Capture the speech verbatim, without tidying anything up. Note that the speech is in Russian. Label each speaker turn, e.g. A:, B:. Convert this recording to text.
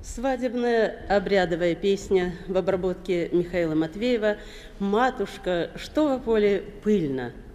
A: Свадебная обрядовая песня в обработке Михаила Матвеева «Матушка, что во поле пыльно».